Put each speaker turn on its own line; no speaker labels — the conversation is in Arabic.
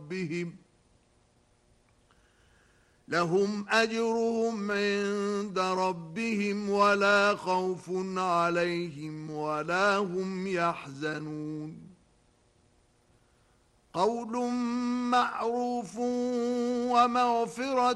أجرهم عند ربهم ولا خوف عليهم ولا هم يحزنون قول معروف ومغفرة